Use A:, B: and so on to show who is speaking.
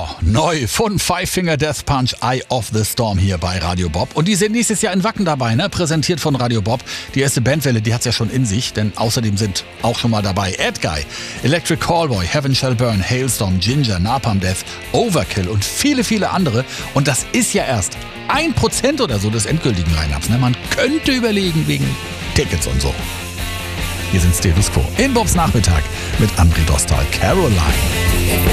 A: neu von Five Finger Death Punch, Eye of the Storm hier bei Radio Bob. Und die sind nächstes Jahr in Wacken dabei, ne? Präsentiert von Radio Bob. Die erste Bandwelle, die hat's ja schon in sich, denn außerdem sind auch schon mal dabei Ed Guy, Electric Callboy, Heaven Shall Burn, Hailstorm, Ginger, Napalm Death, Overkill und viele, viele andere. Und das ist ja erst 1% oder so des endgültigen Line-Ups, ne? Man könnte überlegen wegen Tickets und so. Hier sind Status Quo in Bobs Nachmittag mit André Dostal, Caroline.